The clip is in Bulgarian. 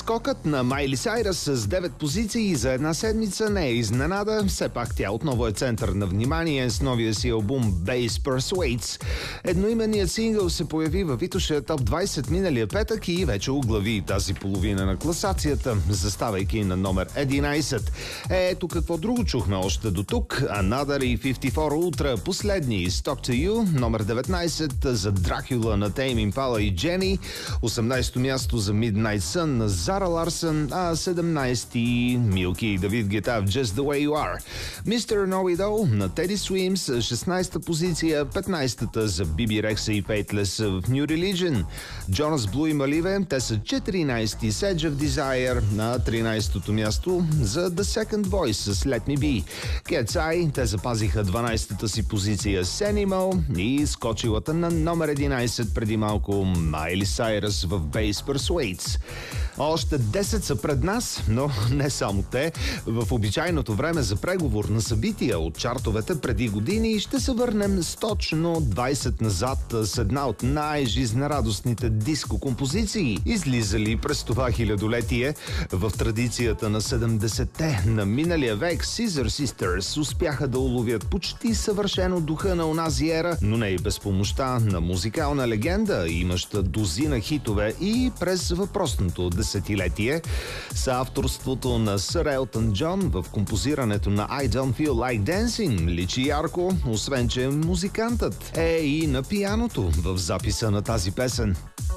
Скокът на Майли Сайръс с 9 позиции за една седмица не е изненада. Все пак тя отново е център на внимание с новия си албум Bass Persuades. Едноименният сингъл се появи във Витоша топ 20 миналия петък и вече оглави тази половина на класацията, заставайки на номер 11. Ето какво друго чухме още до тук. Another и 54 Ultra, последни Talk to You, номер 19 за Дракула на Tame Impala и Jenny, 18-то място за Midnight Sun на Зара Ларсън, а 17-ти Милки и Давид Гета в Just the Way You Are. Mr. Know It All на Teddy Swims, 16-та позиция, 15-та за Bibi Rexa и Faithless в New Religion. Jonas Blue и Malive, те са 14-ти, Sedge of Desire на 13-то място за The Second Voice с Let Me Be. Cat's Eye, те запазиха 12-та си позиция с Animal и скочилата на номер 11 преди малко Майли Сайръс в Bass Persuades. Още 10 са пред нас, но не само те. В обичайното време за преговор на събития от чартовете преди години ще се върнем с точно 20 назад с една от най-жизнерадостните диско композиции, излизали през това хилядолетие. В традицията на 70-те на миналия век Scissor Sisters успяха да уловят почти съвършено духа на онази ера, но не и без помощта на музикална легенда, имаща дозина хитове и през въпросното десетилетие. С авторството на Сър Елтън Джон в композирането на I Don't Feel Like Dancing личи ярко, освен че музикантът е и на пианото в записа на тази песен.